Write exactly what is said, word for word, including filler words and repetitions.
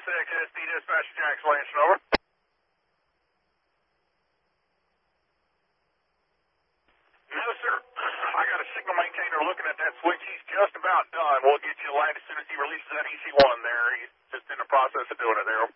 X S D dispatch Jackson Lansing, over. No, sir. I got a signal maintainer looking at that switch. He's just about done. We'll get you a light as soon as he releases that E C one there. He's just in the process of doing it there.